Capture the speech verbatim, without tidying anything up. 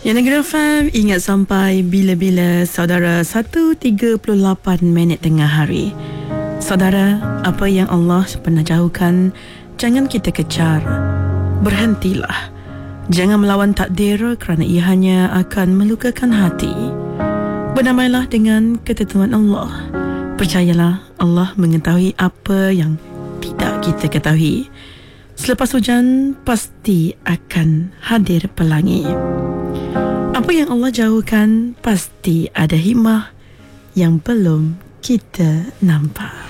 Ya, Negeri F M, ingat sampai bila-bila saudara. Satu tiga puluh lapan minit tengah hari. Saudara, apa yang Allah pernah jauhkan, jangan kita kejar. Berhentilah. Jangan melawan takdir kerana ia hanya akan melukakan hati. Berdamailah dengan ketentuan Allah. Percayalah, Allah mengetahui apa yang tidak kita ketahui. Selepas hujan, pasti akan hadir pelangi. Apa yang Allah jauhkan, pasti ada hikmah yang belum kita nampak.